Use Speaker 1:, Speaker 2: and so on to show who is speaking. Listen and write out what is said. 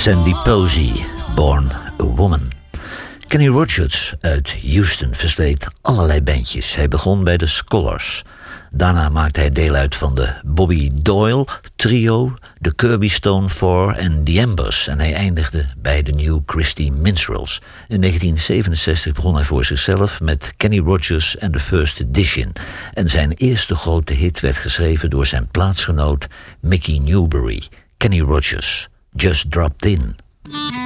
Speaker 1: Sandy Posey, Born a Woman. Kenny Rogers uit Houston versleet allerlei bandjes. Hij begon bij de Scholars. Daarna maakte hij deel uit van de Bobby Doyle Trio, de Kirby Stone Four en The Embers. En hij eindigde bij de New Christy Minstrels. In 1967 begon hij voor zichzelf met Kenny Rogers and the First Edition. En zijn eerste grote hit werd geschreven door zijn plaatsgenoot Mickey Newbury. Kenny Rogers, Just Dropped In.